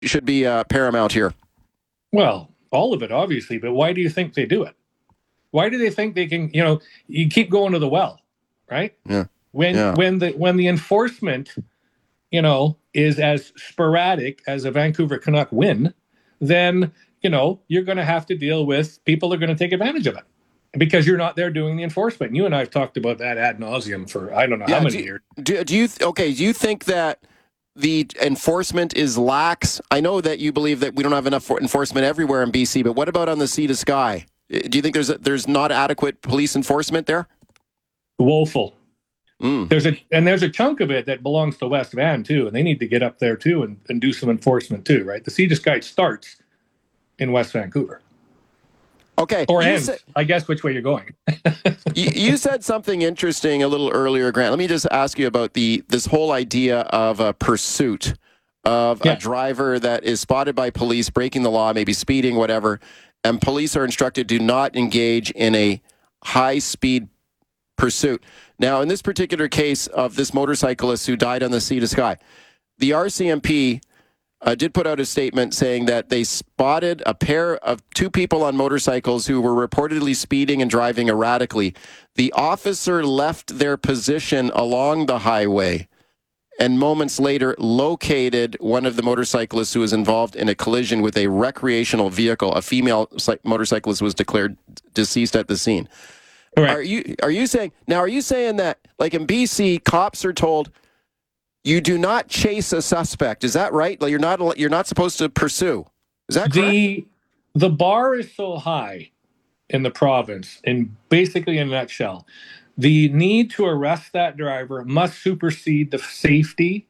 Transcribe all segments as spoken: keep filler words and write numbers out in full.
should be uh, paramount here? Well, all of it, obviously, but why do you think they do it? Why do they think they can, you know, you keep going to the well, right? Yeah. When Yeah. when the when the enforcement, you know, is as sporadic as a Vancouver Canuck win, then, you know, you're going to have to deal with people are going to take advantage of it because you're not there doing the enforcement. And you and I have talked about that ad nauseum for I don't know Yeah, how many do, years. Do, do you okay? Do you think that the enforcement is lax? I know that you believe that we don't have enough for enforcement everywhere in B C, but what about on the sea to sky? Do you think there's a, there's not adequate police enforcement there? Woeful. Mm. There's a and there's a chunk of it that belongs to West Van too, and they need to get up there too and, and do some enforcement too, right? The Sea to Sky starts in West Vancouver. Okay. Or you ends, said, I guess which way you're going. you, you said something interesting a little earlier, Grant. Let me just ask you about the this whole idea of a pursuit of Yeah. a driver that is spotted by police breaking the law, maybe speeding, whatever, and police are instructed to not engage in a high-speed pursuit. Now, in this particular case of this motorcyclist who died on the Sea to Sky, the R C M P uh, did put out a statement saying that they spotted a pair of two people on motorcycles who were reportedly speeding and driving erratically. The officer left their position along the highway and moments later located one of the motorcyclists who was involved in a collision with a recreational vehicle. A female motorcyclist was declared deceased at the scene. Correct. Are you are you saying now? Are you saying that, like in B C, cops are told you do not chase a suspect? Is that right? Like you're not you're not supposed to pursue. Is that correct? The the bar is so high in the province, and basically in a nutshell, the need to arrest that driver must supersede the safety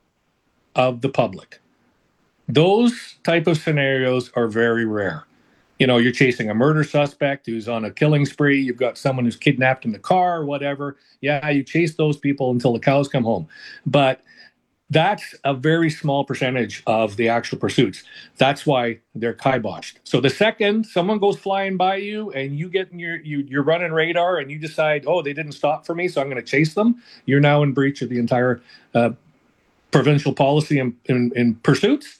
of the public. Those type of scenarios are very rare. You know, you're chasing a murder suspect who's on a killing spree. You've got someone who's kidnapped in the car or whatever. Yeah, you chase those people until the cows come home. But that's a very small percentage of the actual pursuits. That's why they're kiboshed. So the second someone goes flying by you and you get in your, you, you're running radar and you decide, oh, they didn't stop for me, so I'm going to chase them, you're now in breach of the entire uh, provincial policy in, in, in pursuits.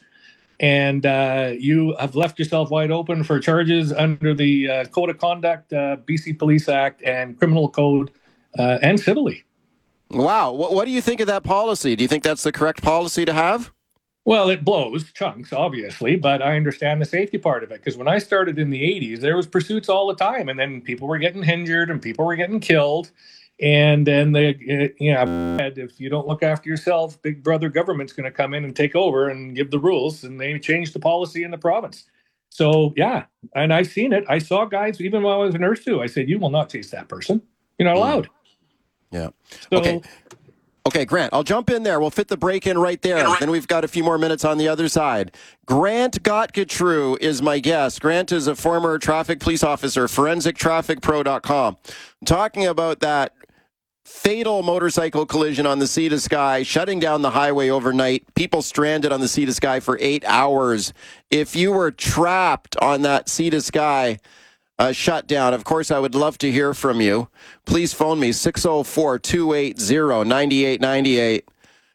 And uh, you have left yourself wide open for charges under the uh, Code of Conduct, uh, B C Police Act, and Criminal Code, uh, and civilly. Wow. What, what do you think of that policy? Do you think that's the correct policy to have? Well, it blows chunks, obviously, but I understand the safety part of it. Because when I started in the eighties, there was pursuits all the time, and then people were getting injured and people were getting killed. And then they, you know, if you don't look after yourself, Big Brother government's going to come in and take over and give the rules, and they changed the policy in the province. So yeah, and I've seen it. I saw guys even while I was a nurse too. I said, "You will not chase that person. You're not allowed." Yeah. So, okay. Okay, Grant, I'll jump in there. We'll fit the break in right there. Then we've got a few more minutes on the other side. Grant Gottgetru is my guest. Grant is a former traffic police officer, forensic traffic pro dot com. I'm talking about that fatal motorcycle collision on the Sea to Sky, shutting down the highway overnight, people stranded on the Sea to Sky for eight hours. If you were trapped on that Sea to Sky uh, shutdown, of course, I would love to hear from you. Please phone me, six oh four, two eight zero, nine eight nine eight,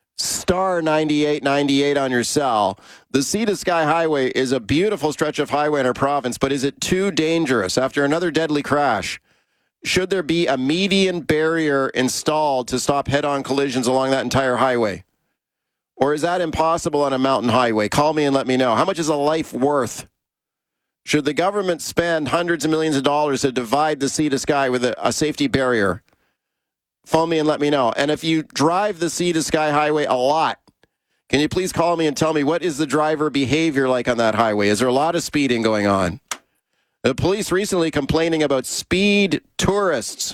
star ninety-eight ninety-eight on your cell. The Sea to Sky Highway is a beautiful stretch of highway in our province, but is it too dangerous after another deadly crash? Should there be a median barrier installed to stop head-on collisions along that entire highway? Or is that impossible on a mountain highway? Call me and let me know. How much is a life worth? Should the government spend hundreds of millions of dollars to divide the Sea to Sky with a, a safety barrier? Phone me and let me know. And if you drive the Sea to Sky Highway a lot, can you please call me and tell me what is the driver behavior like on that highway? Is there a lot of speeding going on? The police recently complaining about speed tourists,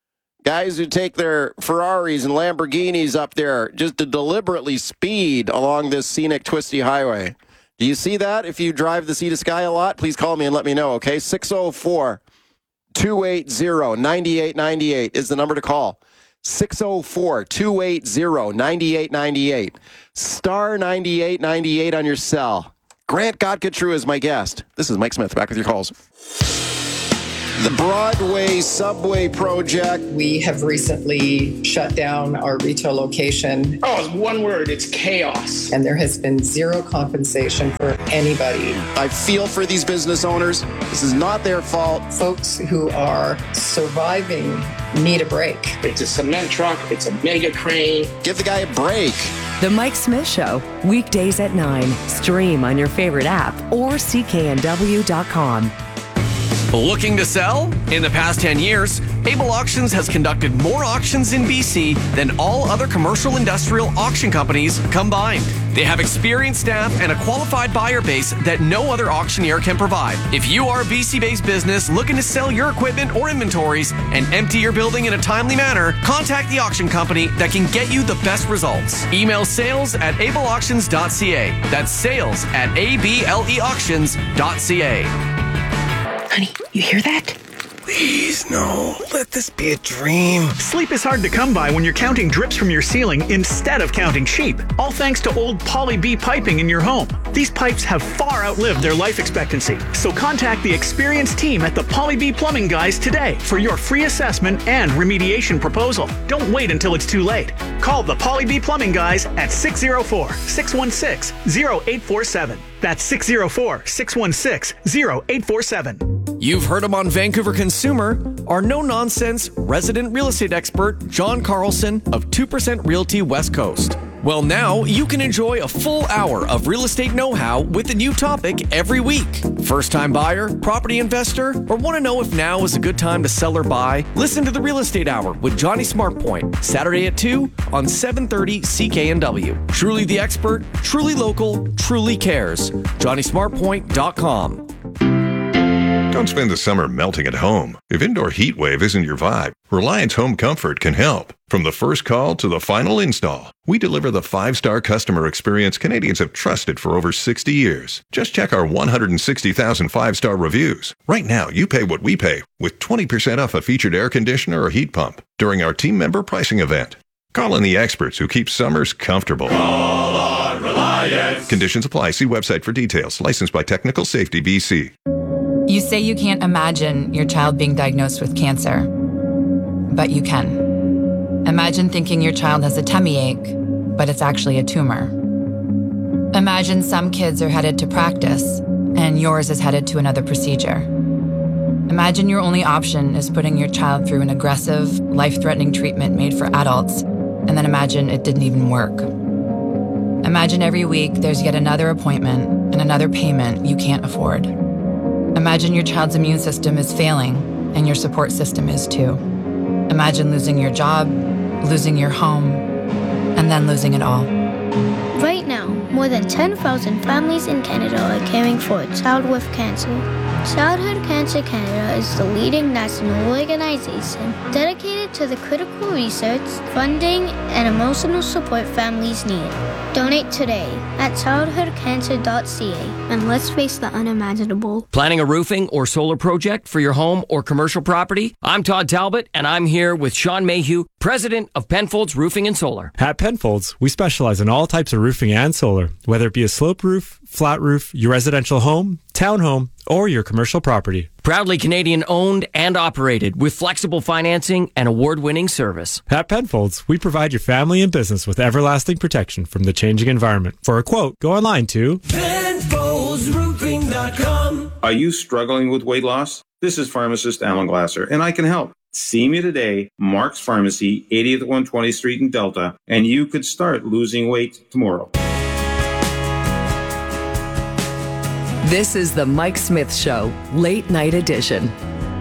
guys who take their Ferraris and Lamborghinis up there just to deliberately speed along this scenic, twisty highway. Do you see that? If you drive the Sea to Sky a lot, please call me and let me know, okay? six oh four, two eight zero, nine eight nine eight is the number to call. six oh four, two eight zero, nine eight nine eight. Star ninety-eight ninety-eight on your cell. Grant Gottgetru is my guest. This is Mike Smith, back with your calls. The Broadway subway project. We have recently shut down our retail location. Oh, it's one word. It's chaos. And there has been zero compensation for anybody. I feel for these business owners. This is not their fault. Folks who are surviving need a break. It's a cement truck. It's a mega crane. Give the guy a break. The Mike Smith Show, weekdays at nine. Stream on your favorite app or C K N W dot com. Looking to sell? In the past ten years, Able Auctions has conducted more auctions in B C than all other commercial industrial auction companies combined. They have experienced staff and a qualified buyer base that no other auctioneer can provide. If you are a B C-based business looking to sell your equipment or inventories and empty your building in a timely manner, contact the auction company that can get you the best results. Email sales at able auctions dot c a. That's sales at a b l e auctions dot c a. Honey, you hear that? Please, no. Let this be a dream. Sleep is hard to come by when you're counting drips from your ceiling instead of counting sheep. All thanks to old Poly B piping in your home. These pipes have far outlived their life expectancy. So contact the experienced team at the Poly B Plumbing Guys today for your free assessment and remediation proposal. Don't wait until it's too late. Call the Poly B Plumbing Guys at six oh four, six one six, oh eight four seven. That's six oh four, six one six, oh eight four seven. You've heard him on Vancouver Consumer. Our no-nonsense resident real estate expert, John Carlson of two percent Realty West Coast. Well, now you can enjoy a full hour of real estate know-how with a new topic every week. First-time buyer, property investor, or want to know if now is a good time to sell or buy? Listen to the Real Estate Hour with Johnny Smartpoint, Saturday at two on seven thirty C K N W. Truly the expert, truly local, truly cares. Johnny Smartpoint dot com. Don't spend the summer melting at home. If indoor heat wave isn't your vibe, Reliance Home Comfort can help. From the first call to the final install, we deliver the five-star customer experience Canadians have trusted for over sixty years. Just check our one hundred sixty thousand five-star reviews. Right now, you pay what we pay with twenty percent off a featured air conditioner or heat pump during our team member pricing event. Call in the experts who keep summers comfortable. Call on Reliance. Conditions apply. See website for details. Licensed by Technical Safety B C. You say you can't imagine your child being diagnosed with cancer, but you can. Imagine thinking your child has a tummy ache, but it's actually a tumor. Imagine some kids are headed to practice, and yours is headed to another procedure. Imagine your only option is putting your child through an aggressive, life-threatening treatment made for adults, and then imagine it didn't even work. Imagine every week there's yet another appointment and another payment you can't afford. Imagine your child's immune system is failing, and your support system is too. Imagine losing your job, losing your home, and then losing it all. Right now, more than ten thousand families in Canada are caring for a child with cancer. Childhood Cancer Canada is the leading national organization dedicated to the critical research, funding, and emotional support families need. Donate today at childhood cancer dot c a and let's face the unimaginable. Planning a roofing or solar project for your home or commercial property? I'm Todd Talbot, and I'm here with Sean Mayhew, president of Penfolds Roofing and Solar. At Penfolds, we specialize in all types of roofing and solar, whether it be a slope roof, flat roof, your residential home, townhome, or your commercial property. Proudly Canadian owned and operated with flexible financing and award-winning service. At Penfolds, we provide your family and business with everlasting protection from the changing environment. For a quote, go online to Penfolds Roofing dot com. Are you struggling with weight loss? This is pharmacist Alan Glasser, and I can help. See me today, Mark's Pharmacy, eightieth one hundred twentieth Street in Delta, and you could start losing weight tomorrow. This is the Mike Smith Show, late night edition.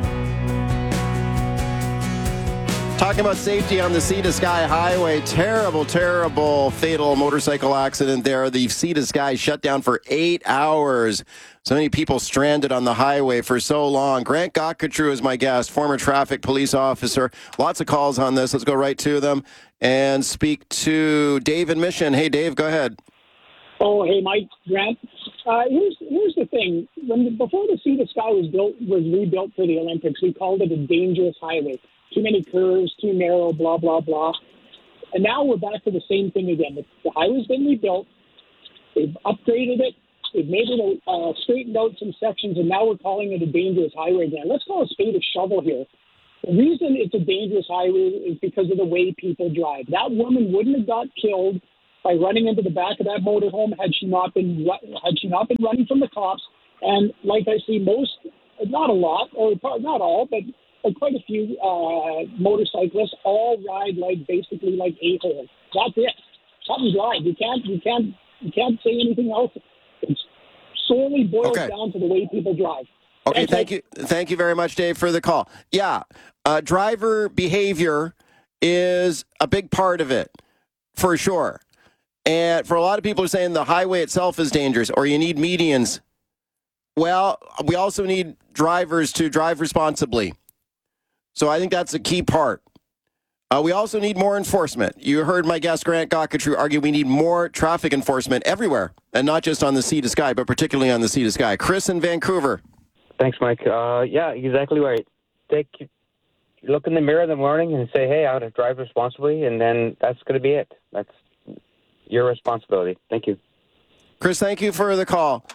Talking about safety on the Sea to Sky Highway. Terrible, terrible fatal motorcycle accident there. The Sea to Sky shut down for eight hours. So many people stranded on the highway for so long. Grant Gottgetrew is my guest, former traffic police officer. Lots of calls on this. Let's go right to them and speak to Dave in Mission. Hey, Dave, go ahead. Oh, hey, Mike, Grant. Uh, here's here's the thing. When the, before the Sea to Sky was built, was rebuilt for the Olympics, we called it a dangerous highway. Too many curves, too narrow, blah blah blah. And now we're back to the same thing again. The, the highway's been rebuilt. They've upgraded it. They've made it uh, straightened out some sections, and now we're calling it a dangerous highway again. Let's call a spade a shovel here. The reason it's a dangerous highway is because of the way people drive. That woman wouldn't have got killed by running into the back of that motorhome had she not been had she not been running from the cops. And like I see most, not a lot, or not all, but, but quite a few uh, motorcyclists all ride like basically like a-holes. That's it. Cut and drive. You can't you can't you can't say anything else. It's solely boils Okay. down to the way people drive. Okay, Thanks, thank you. Thank you very much, Dave, for the call. Yeah, uh, driver behavior is a big part of it, for sure. And for a lot of people who are saying the highway itself is dangerous or you need medians. Well, we also need drivers to drive responsibly. So I think that's a key part. Uh, we also need more enforcement. You heard my guest, Grant Gottgetru, argue we need more traffic enforcement everywhere, and not just on the Sea to Sky, but particularly on the Sea to Sky. Chris in Vancouver. Thanks, Mike. Uh, yeah, exactly right. Take, look in the mirror in the morning and say, hey, I want to drive responsibly, and then that's going to be it. That's your responsibility. Thank you. Chris, thank you for the call.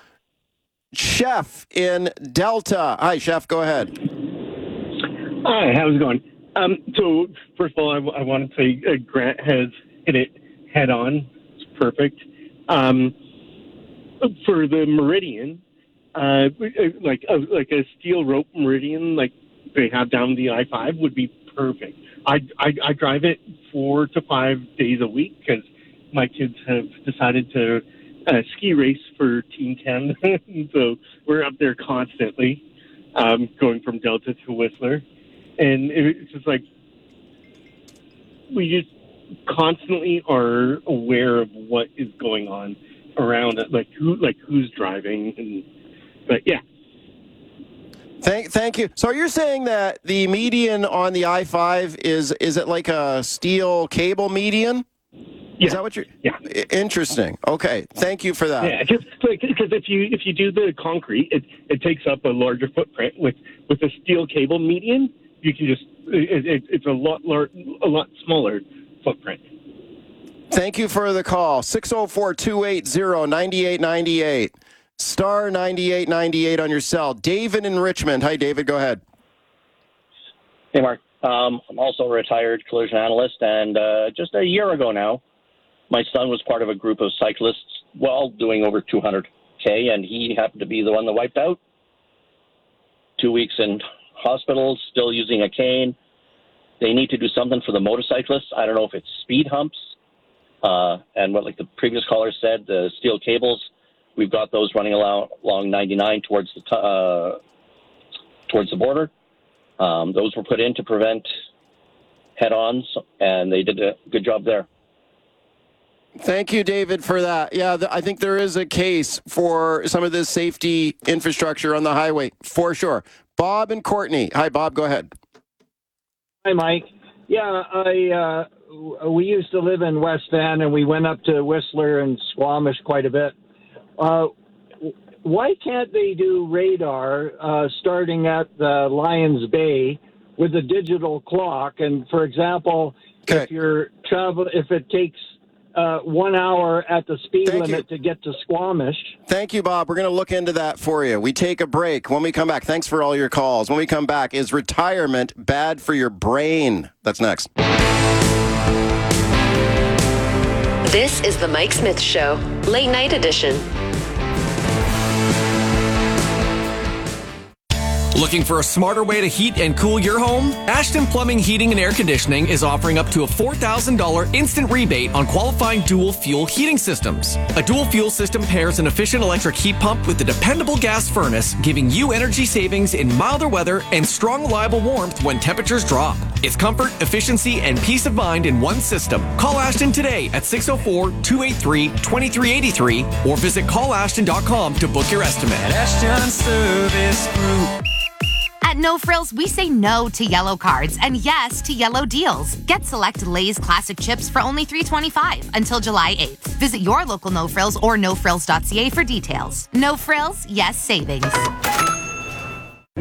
Chef in Delta. Hi, Chef, go ahead. Hi, how's it going? Um, so, first of all, I, w- I want to say uh, Grant has hit it head on. It's perfect. Um, for the Meridian, uh, like a, like a steel rope Meridian, like they have down the I five, would be perfect. I, I, I drive it four to five days a week because my kids have decided to uh, ski race for Team ten. So we're up there constantly, um, going from Delta to Whistler. And it's just like we just constantly are aware of what is going on around it, like who, like who's driving, and but yeah. Thank, thank you. So you're saying that the median on the I five is is it like a steel cable median? Yeah. Is that what you're? Yeah. Interesting. Okay. Thank you for that. Yeah, because because if you if you do the concrete, it it takes up a larger footprint. With with a steel cable median, you can just it, it, it's a lot lar- a lot smaller footprint. Thank you for the call. six oh four, two eight zero, nine eight nine eight. Star ninety-eight ninety-eight on your cell. David in Richmond. Hi, David. Go ahead. Hey, Mark. Um, I'm also a retired collision analyst, and uh, just a year ago now, my son was part of a group of cyclists, well, doing over two hundred K, and he happened to be the one that wiped out. Two weeks in hospital, still using a cane. They need to do something for the motorcyclists. I don't know if it's speed humps, uh, and what, like the previous caller said, the steel cables. We've got those running along, along ninety-nine towards the t- uh, towards the border. Um, those were put in to prevent head-ons, and they did a good job there. Thank you, David, for that. Yeah, th- I think there is a case for some of this safety infrastructure on the highway, for sure. Bob and Courtney. Hi, Bob. Go ahead. Hi, Mike. Yeah, I uh, w- we used to live in West Van, and we went up to Whistler and Squamish quite a bit. Uh, why can't they do radar uh, starting at the Lions Bay with a digital clock? And for example, okay. if you're travel, if it takes uh, one hour at the speed Thank limit you. to get to Squamish. Thank you, Bob. We're going to look into that for you. We take a break. When we come back, thanks for all your calls. When we come back, is retirement bad for your brain? That's next. This is the Mike Smith Show, late night edition. Looking for a smarter way to heat and cool your home? Ashton Plumbing, Heating and Air Conditioning is offering up to a four thousand dollars instant rebate on qualifying dual fuel heating systems. A dual fuel system pairs an efficient electric heat pump with a dependable gas furnace, giving you energy savings in milder weather and strong, reliable warmth when temperatures drop. It's comfort, efficiency, and peace of mind in one system. Call Ashton today at six oh four, two eight three, two three eight three or visit call ashton dot com to book your estimate. Ashton Service Group. At No Frills, we say no to yellow cards and yes to yellow deals. Get select Lay's classic chips for only three dollars and twenty-five cents until July eighth. Visit your local No Frills or no frills dot c a for details. No Frills, yes savings.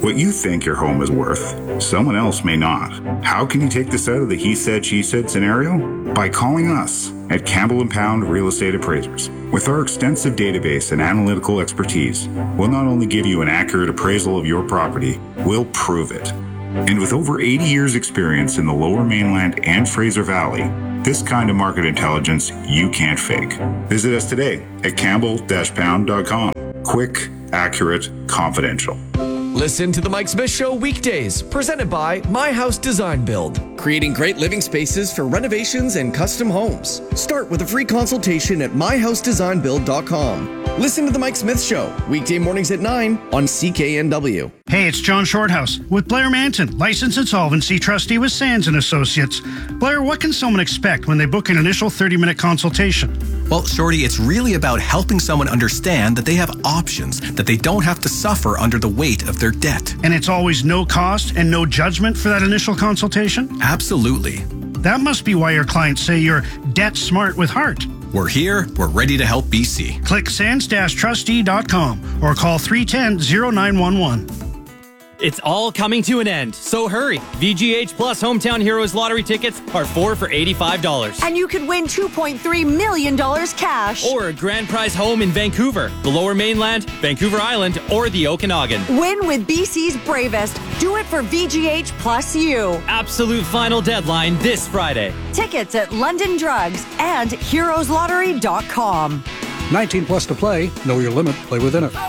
What you think your home is worth, someone else may not. How can you take this out of the he said, she said scenario? By calling us at Campbell and Pound Real Estate Appraisers. With our extensive database and analytical expertise, we'll not only give you an accurate appraisal of your property, we'll prove it. And with over eighty years experience in the Lower Mainland and Fraser Valley, this kind of market intelligence you can't fake. Visit us today at campbell dash pound dot com. Quick, accurate, confidential. Listen to The Mike Smith Show weekdays, presented by My House Design Build. Creating great living spaces for renovations and custom homes. Start with a free consultation at my house design build dot com. Listen to The Mike Smith Show, weekday mornings at nine on C K N W. Hey, it's John Shorthouse with Blair Manton, licensed insolvency trustee with Sands and Associates. Blair, what can someone expect when they book an initial thirty-minute consultation? Well, Shorty, it's really about helping someone understand that they have options, that they don't have to suffer under the weight of their debt. And it's always no cost and no judgment for that initial consultation? Absolutely. That must be why your clients say you're debt smart with heart. We're here. We're ready to help B C. Click sands dash trustee dot com or call three one zero, zero nine one one. It's all coming to an end, so hurry. V G H Plus Hometown Heroes lottery tickets are four for eighty-five dollars. And you could win two point three million dollars cash. Or a grand prize home in Vancouver, the Lower Mainland, Vancouver Island, or the Okanagan. Win with B C's bravest. Do it for V G H Plus U. Absolute final deadline this Friday. Tickets at London Drugs and heroes lottery dot com. nineteen plus to play. Know your limit. Play within it.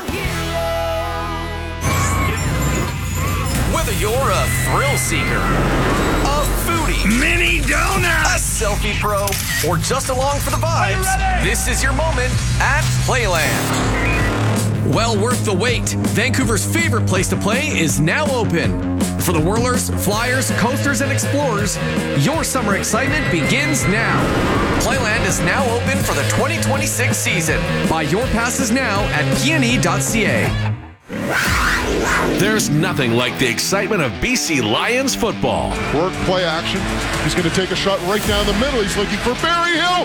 Whether you're a thrill seeker, a foodie, mini donut, a selfie pro, or just along for the vibes, this is your moment at Playland. Well worth the wait. Vancouver's favorite place to play is now open. For the whirlers, flyers, coasters, and explorers, your summer excitement begins now. Playland is now open for the twenty twenty-six season. Buy your passes now at p n e dot c a. There's nothing like the excitement of B C Lions football. Work, play action. He's going to take a shot right down the middle. He's looking for Barry Hill.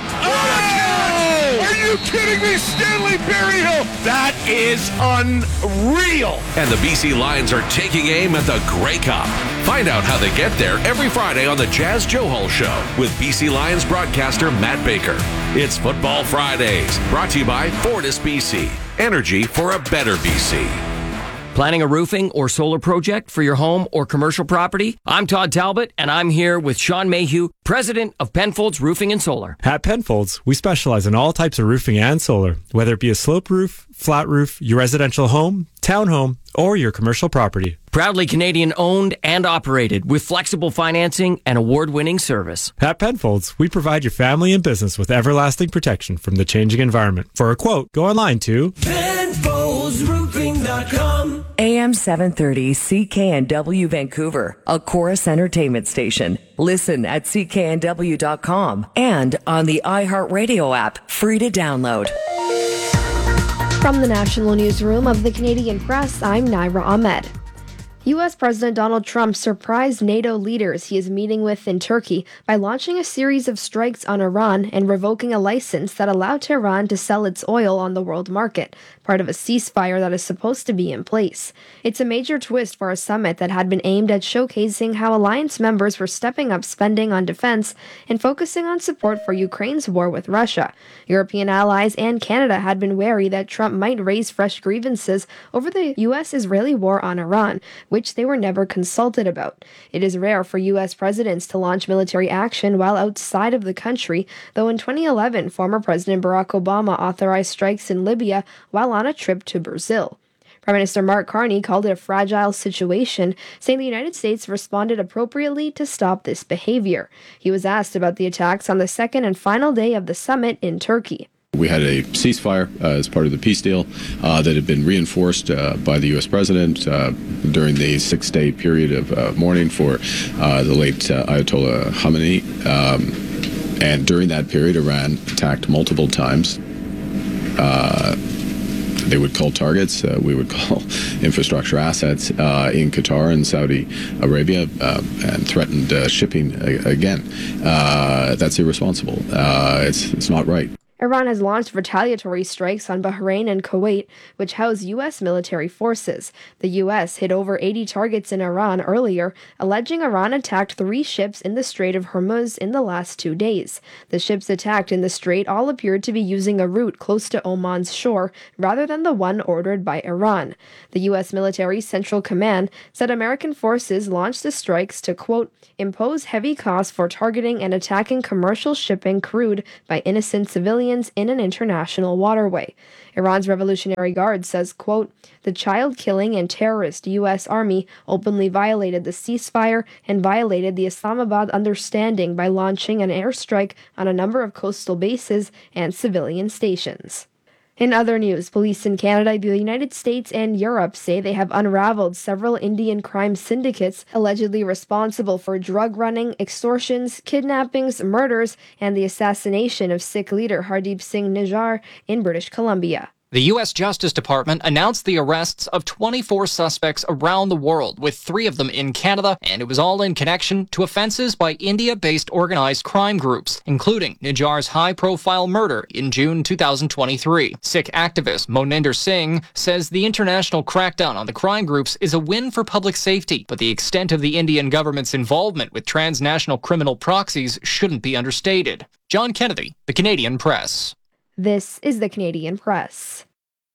Oh! Are you kidding me? Stanley Berryhill. That is unreal. And the B C Lions are taking aim at the Grey Cup. Find out how they get there every Friday on the Jazz Joe Hall Show with B C Lions broadcaster Matt Baker. It's Football Fridays, brought to you by Fortis B C. Energy for a better B C. Planning a roofing or solar project for your home or commercial property? I'm Todd Talbot, and I'm here with Sean Mayhew, president of Penfolds Roofing and Solar. At Penfolds, we specialize in all types of roofing and solar, whether it be a slope roof, flat roof, your residential home, townhome, or your commercial property. Proudly Canadian owned and operated with flexible financing and award-winning service. At Penfolds, we provide your family and business with everlasting protection from the changing environment. For a quote, go online to Penfolds Roofing dot com. A M seven thirty C K N W Vancouver, a Chorus Entertainment station. Listen at C K N W dot com and on the iHeartRadio app, free to download. From the National Newsroom of the Canadian Press, I'm Naira Ahmed. U S President Donald Trump surprised NATO leaders he is meeting with in Turkey by launching a series of strikes on Iran and revoking a license that allowed Tehran to sell its oil on the world market, part of a ceasefire that is supposed to be in place. It's a major twist for a summit that had been aimed at showcasing how alliance members were stepping up spending on defense and focusing on support for Ukraine's war with Russia. European allies and Canada had been wary that Trump might raise fresh grievances over the U S-Israeli war on Iran, which they were never consulted about. It is rare for U S presidents to launch military action while outside of the country, though in twenty eleven, former President Barack Obama authorized strikes in Libya while on a trip to Brazil. Prime Minister Mark Carney called it a fragile situation, saying the United States responded appropriately to stop this behavior. He was asked about the attacks on the second and final day of the summit in Turkey. We had a ceasefire uh, as part of the peace deal uh, that had been reinforced uh, by the U S president uh, during the six-day period of uh, mourning for uh, the late uh, Ayatollah Khamenei. Um, and during that period, Iran attacked multiple times. Uh, they would call targets, uh, we would call infrastructure assets uh, in Qatar and Saudi Arabia uh, and threatened uh, shipping again. Uh, that's irresponsible. Uh, it's, it's not right. Iran has launched retaliatory strikes on Bahrain and Kuwait, which house U S military forces. The U S hit over eighty targets in Iran earlier, alleging Iran attacked three ships in the Strait of Hormuz in the last two days. The ships attacked in the strait all appeared to be using a route close to Oman's shore, rather than the one ordered by Iran. The U S military Central Command said American forces launched the strikes to, quote, impose heavy costs for targeting and attacking commercial shipping crewed by innocent civilians in an international waterway. Iran's Revolutionary Guard says, quote, the child-killing and terrorist U S Army openly violated the ceasefire and violated the Islamabad understanding by launching an airstrike on a number of coastal bases and civilian stations. In other news, police in Canada, the United States, and Europe say they have unraveled several Indian crime syndicates allegedly responsible for drug running, extortions, kidnappings, murders, and the assassination of Sikh leader Hardeep Singh Nijjar in British Columbia. The U S Justice Department announced the arrests of twenty-four suspects around the world, with three of them in Canada, and it was all in connection to offenses by India-based organized crime groups, including Nijjar's high-profile murder in June two thousand twenty-three. Sikh activist Moninder Singh says the international crackdown on the crime groups is a win for public safety, but the extent of the Indian government's involvement with transnational criminal proxies shouldn't be understated. John Kennedy, The Canadian Press. This is The Canadian Press.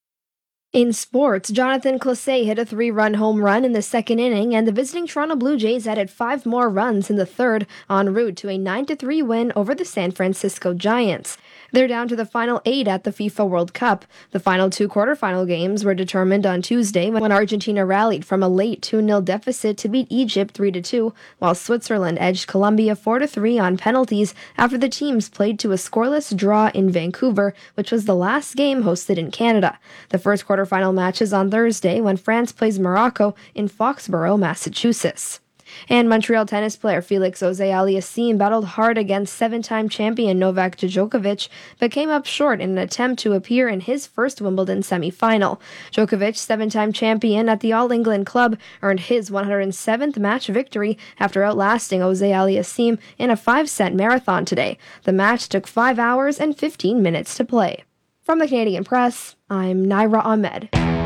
In sports, Jonathan Closet hit a three-run home run in the second inning, and the visiting Toronto Blue Jays added five more runs in the third, en route to a nine to three win over the San Francisco Giants. They're down to the final eight at the FIFA World Cup. The final two quarterfinal games were determined on Tuesday when Argentina rallied from a late two nil deficit to beat Egypt three to two, while Switzerland edged Colombia four to three on penalties after the teams played to a scoreless draw in Vancouver, which was the last game hosted in Canada. The first quarterfinal match is on Thursday when France plays Morocco in Foxborough, Massachusetts. And Montreal tennis player Felix Auger-Aliassime battled hard against seven-time champion Novak Djokovic, but came up short in an attempt to appear in his first Wimbledon semifinal. Djokovic, seven-time champion at the All England Club, earned his one hundred seventh match victory after outlasting Auger-Aliassime in a five-set marathon today. The match took five hours and fifteen minutes to play. From the Canadian Press, I'm Naira Ahmed.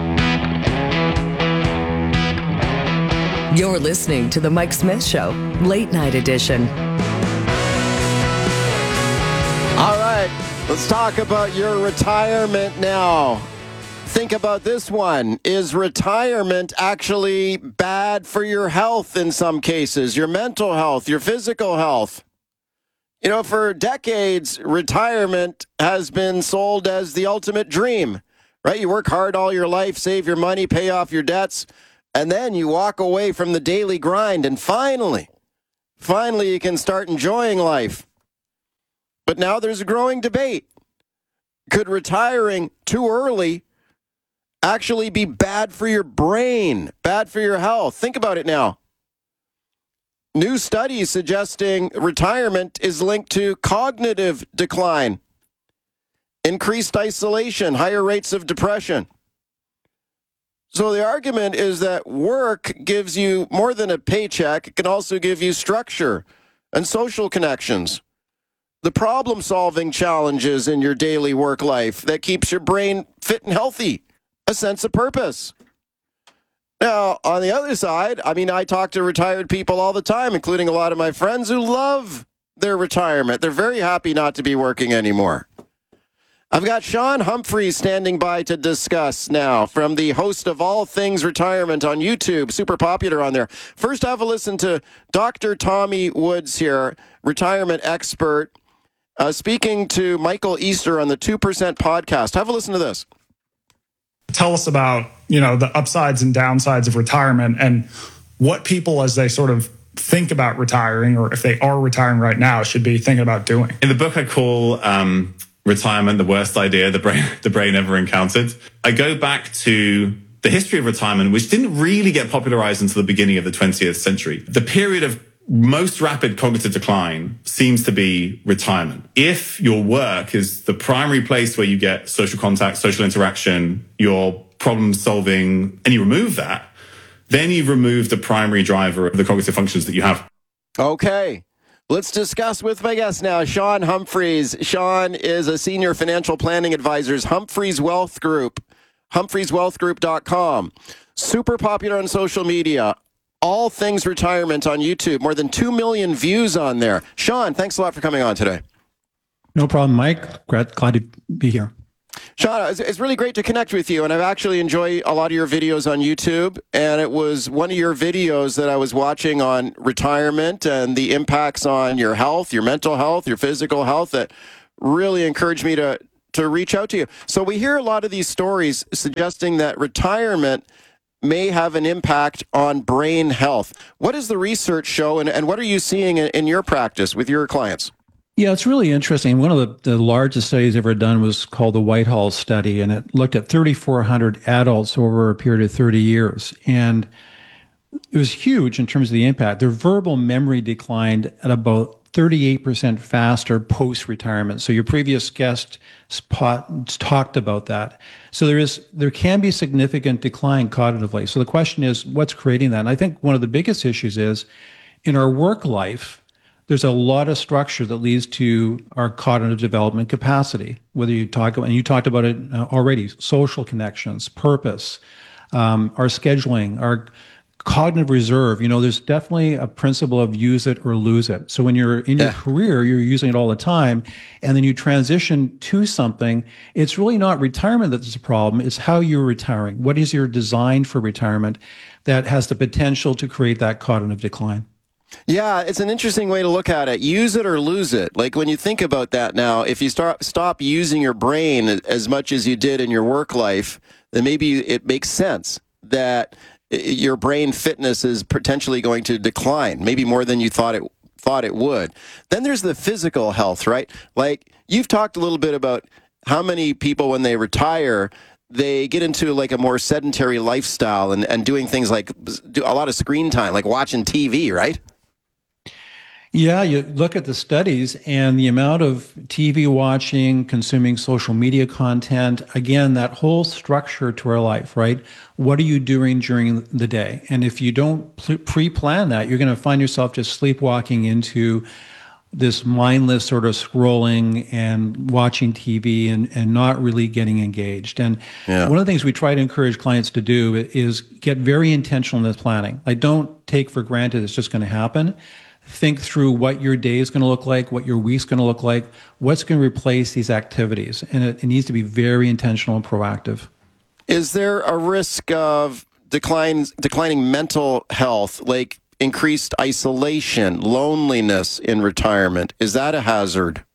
You're listening to The Mike Smith Show, Late Night Edition. All right, let's talk about your retirement now. Think about this one. Is retirement actually bad for your health in some cases? Your mental health, your physical health? You know, for decades, retirement has been sold as the ultimate dream, right? You work hard all your life, save your money, pay off your debts, and then you walk away from the daily grind, and finally, finally you can start enjoying life. But now there's a growing debate. Could retiring too early actually be bad for your brain, bad for your health? Think about it now. New studies suggesting retirement is linked to cognitive decline, increased isolation, higher rates of depression. So the argument is that work gives you more than a paycheck. It can also give you structure and social connections. The problem-solving challenges in your daily work life that keeps your brain fit and healthy, a sense of purpose. Now, on the other side, I mean, I talk to retired people all the time, including a lot of my friends who love their retirement. They're very happy not to be working anymore. I've got Sean Humphreys standing by to discuss now, from the host of All Things Retirement on YouTube, super popular on there. First, have a listen to Doctor Tommy Woods here, retirement expert, uh, speaking to Michael Easter on the two percent podcast. Have a listen to this. Tell us about, you know, the upsides and downsides of retirement and what people, as they sort of think about retiring, or if they are retiring right now, should be thinking about doing. In the book, I call um, retirement the worst idea the brain the brain ever encountered. I go back to the history of retirement, which didn't really get popularized until the beginning of the twentieth century. The period of most rapid cognitive decline seems to be retirement. If your work is the primary place where you get social contact, social interaction, your problem solving, and you remove that, then you've removed the primary driver of the cognitive functions that you have. Okay. Let's discuss with my guest now, Sean Humphreys. Sean is a senior financial planning advisor, Humphreys Wealth Group, humphreys wealth group dot com. Super popular on social media. All things retirement on YouTube. More than two million views on there. Sean, thanks a lot for coming on today. No problem, Mike. Glad, glad to be here. Sean, it's really great to connect with you, and I've actually enjoyed a lot of your videos on YouTube, and it was one of your videos that I was watching on retirement and the impacts on your health, your mental health, your physical health that really encouraged me to, to reach out to you. So we hear a lot of these stories suggesting that retirement may have an impact on brain health. What does the research show, and, and what are you seeing in, in your practice with your clients? Yeah, it's really interesting. One of the, the largest studies ever done was called the Whitehall Study, and it looked at thirty-four hundred adults over a period of thirty years. And it was huge in terms of the impact. Their verbal memory declined at about thirty-eight percent faster post-retirement. So your previous guest spot, talked about that. So there is there can be significant decline cognitively. So the question is, what's creating that? And I think one of the biggest issues is in our work life, there's a lot of structure that leads to our cognitive development capacity, whether you talk about, and you talked about it already, social connections, purpose, um, our scheduling, our cognitive reserve. You know, there's definitely a principle of use it or lose it. So when you're in your yeah. career, you're using it all the time, and then you transition to something, it's really not retirement that's a problem. It's how you're retiring. What is your design for retirement that has the potential to create that cognitive decline? Yeah, it's an interesting way to look at it. Use it or lose it. Like when you think about that now, if you start stop using your brain as much as you did in your work life, then maybe it makes sense that your brain fitness is potentially going to decline, maybe more than you thought it thought it would. Then there's the physical health, right? Like you've talked a little bit about how many people when they retire, they get into like a more sedentary lifestyle and, and doing things like do a lot of screen time, like watching T V, right? Yeah, you look at the studies and the amount of T V watching, consuming social media content, again, that whole structure to our life, right? What are you doing during the day? And if you don't pre-plan that, you're going to find yourself just sleepwalking into this mindless sort of scrolling and watching T V and, and not really getting engaged. And yeah. one of the things we try to encourage clients to do is get very intentional in this planning. Like don't take for granted it's just going to happen. Think through what your day is going to look like, what your week's going to look like, what's going to replace these activities. And it, it needs to be very intentional and proactive. Is there a risk of decline, declining mental health, like increased isolation, loneliness in retirement? Is that a hazard?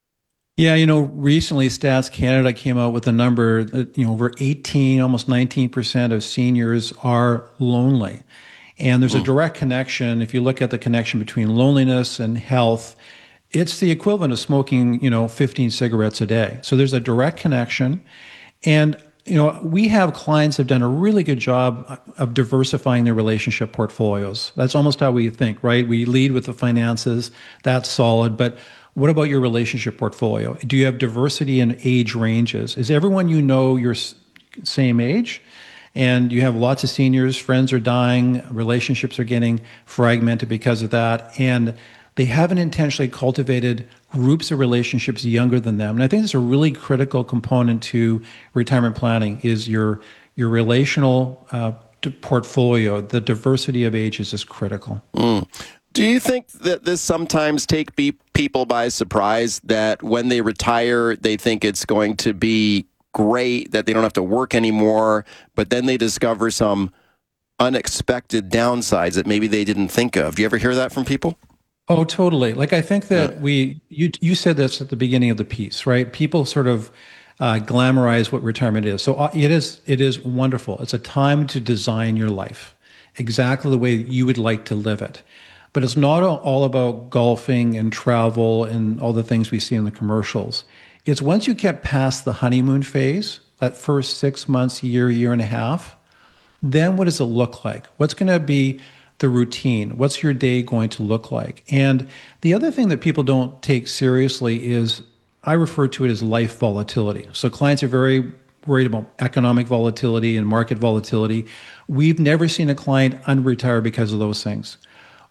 Yeah, you know, recently Stats Canada came out with a number that, you know, over eighteen, almost nineteen percent of seniors are lonely. And there's a direct connection. If you look at the connection between loneliness and health, it's the equivalent of smoking, you know, fifteen cigarettes a day. So there's a direct connection. And, you know, we have clients that have done a really good job of diversifying their relationship portfolios. That's almost how we think, right? We lead with the finances. That's solid. But what about your relationship portfolio? Do you have diversity in age ranges? Is everyone you know your same age? And you have lots of seniors, friends are dying, relationships are getting fragmented because of that. And they haven't intentionally cultivated groups of relationships younger than them. And I think that's a really critical component to retirement planning is your, your relational uh, portfolio. The diversity of ages is critical. Mm. Do you think that this sometimes take be- people by surprise, that when they retire, they think it's going to be great, that they don't have to work anymore, but then they discover some unexpected downsides that maybe they didn't think of? Do you ever hear that from people? Oh, totally. Like I think that yeah. we, you you said this at the beginning of the piece, right? People sort of uh, glamorize what retirement is. So it is it is wonderful. It's a time to design your life exactly the way you would like to live it. But it's not all about golfing and travel and all the things we see in the commercials. It's once you get past the honeymoon phase, that first six months, year, year and a half, then what does it look like? What's going to be the routine? What's your day going to look like? And the other thing that people don't take seriously is, I refer to it as life volatility. So clients are very worried about economic volatility and market volatility. We've never seen a client unretire because of those things.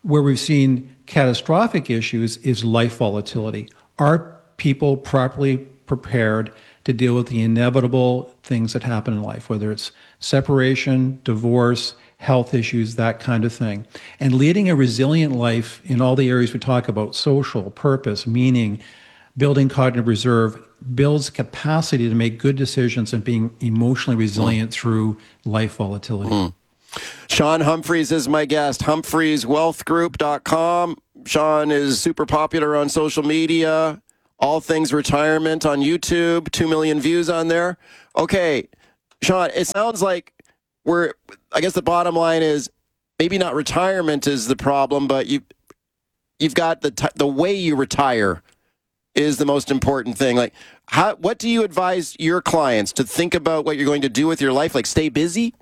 Where we've seen catastrophic issues is life volatility. Are people properly prepared to deal with the inevitable things that happen in life, whether it's separation, divorce, health issues, that kind of thing? And leading a resilient life in all the areas we talk about, social, purpose, meaning, building cognitive reserve, builds capacity to make good decisions and being emotionally resilient mm. through life volatility. Mm. Sean Humphreys is my guest, humphreys wealth group dot com. Sean is super popular on social media, all things retirement on YouTube, two million views on there. Okay, Sean, it sounds like we're, I guess the bottom line is maybe not retirement is the problem, but you, you've got the t- the way you retire is the most important thing. Like, how, what do you advise your clients to think about what you're going to do with your life? Like, stay busy?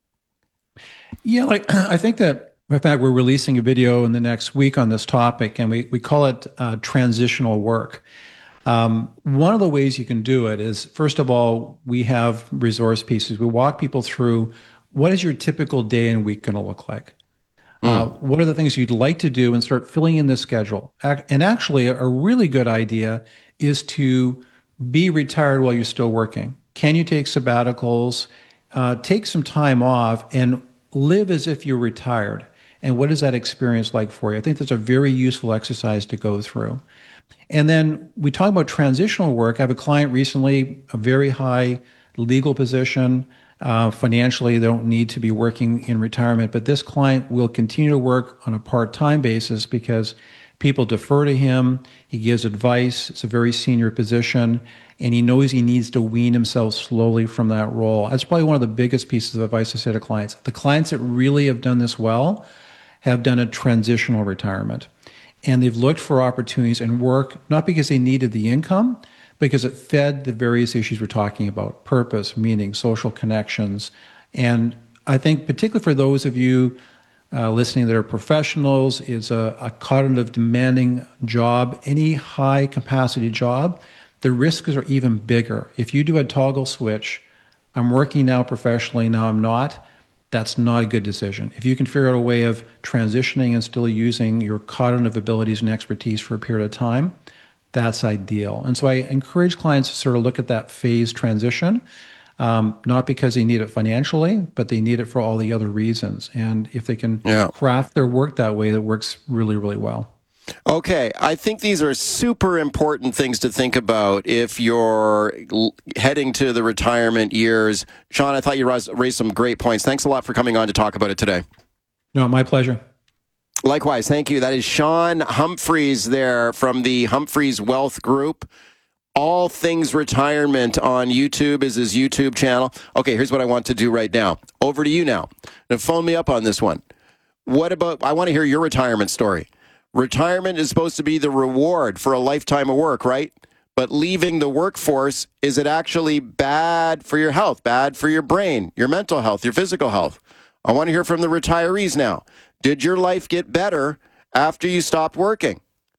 Yeah, like I think that, in fact, we're releasing a video in the next week on this topic, and we, we call it uh, transitional work. Um, one of the ways you can do it is, first of all, we have resource pieces. We walk people through what is your typical day and week going to look like? Mm. Uh, what are the things you'd like to do, and start filling in the schedule. And actually, a really good idea is to be retired while you're still working. Can you take sabbaticals, uh, take some time off, and live as if you're retired? And what is that experience like for you? I think that's a very useful exercise to go through. And then we talk about transitional work. I have a client recently, a very high legal position. Uh, financially, they don't need to be working in retirement, but this client will continue to work on a part-time basis because people defer to him. He gives advice. It's a very senior position, and he knows he needs to wean himself slowly from that role. That's probably one of the biggest pieces of advice I say to clients. The clients that really have done this well have done a transitional retirement, and they've looked for opportunities and work, not because they needed the income, because it fed the various issues we're talking about: purpose, meaning, social connections. And I think particularly for those of you uh, listening that are professionals, it's a, a cognitive demanding job, any high capacity job, the risks are even bigger. If you do a toggle switch, I'm working now professionally, now I'm not, that's not a good decision. If you can figure out a way of transitioning and still using your cognitive abilities and expertise for a period of time, that's ideal. And so I encourage clients to sort of look at that phase transition, um, not because they need it financially, but they need it for all the other reasons. And if they can yeah. craft their work that way, that works really, really well. Okay, I think these are super important things to think about if you're l- heading to the retirement years. Sean, I thought you raised, raised some great points. Thanks a lot for coming on to talk about it today. No, my pleasure. Likewise, thank you. That is Sean Humphreys there from the Humphreys Wealth Group. All Things Retirement on YouTube is his YouTube channel. Okay, here's what I want to do right now. Over to you now. Now phone me up on this one. What about, I want to hear your retirement story. Retirement is supposed to be the reward for a lifetime of work, right? But leaving the workforce, is it actually bad for your health, bad for your brain, your mental health, your physical health? I want to hear from the retirees now. Did your life get better after you stopped working?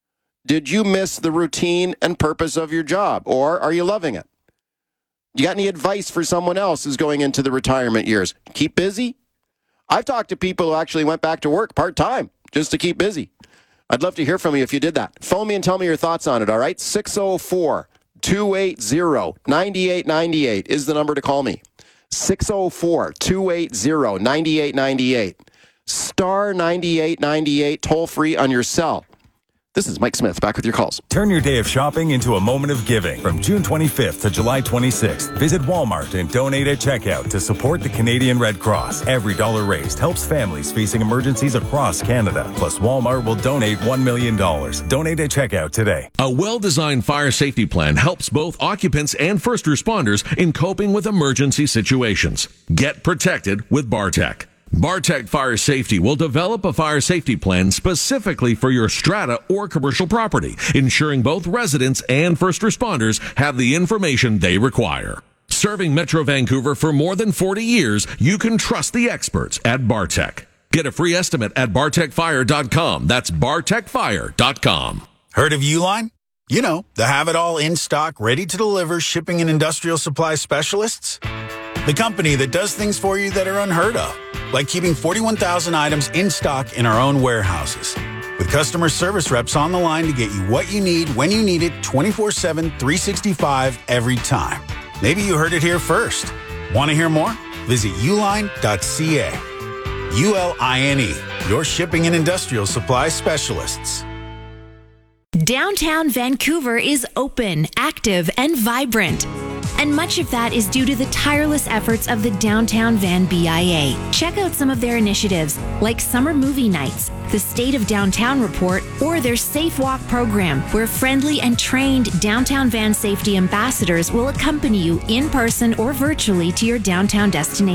Did you miss the routine and purpose of your job, or are you loving it? You got any advice for someone else who's going into the retirement years? Keep busy? I've talked to people who actually went back to work part-time just to keep busy. I'd love to hear from you if you did that. Phone me and tell me your thoughts on it, all right? six oh four, two eight zero, nine eight nine eight is the number to call me. six oh four, two eight zero, nine eight nine eight. Star ninety-eight ninety-eight, toll free on your cell. This is Mike Smith, back with your calls. Turn your day of shopping into a moment of giving. From June twenty-fifth to July twenty-sixth, visit Walmart and donate at checkout to support the Canadian Red Cross. Every dollar raised helps families facing emergencies across Canada. Plus, Walmart will donate one million dollars. Donate at checkout today. A well-designed fire safety plan helps both occupants and first responders in coping with emergency situations. Get protected with Bartec. Bartec Fire Safety will develop a fire safety plan specifically for your strata or commercial property, ensuring both residents and first responders have the information they require. Serving Metro Vancouver for more than forty years, you can trust the experts at Bartec. Get a free estimate at bartec fire dot com. That's bartec fire dot com. Heard of Uline? You know, the have-it-all in-stock, ready-to-deliver shipping and industrial supply specialists? The company that does things for you that are unheard of. like keeping forty-one thousand items in stock in our own warehouses. With customer service reps on the line to get you what you need when you need it twenty-four seven, three sixty-five every time. Maybe you heard it here first. Want to hear more? Visit uline dot c a. U L I N E, your shipping and industrial supply specialists. Downtown Vancouver is open, active, and vibrant. And much of that is due to the tireless efforts of the Downtown Van B I A. Check out some of their initiatives, like summer movie nights, the State of Downtown Report, or their Safe Walk program, where friendly and trained Downtown Van safety ambassadors will accompany you in person or virtually to your downtown destination.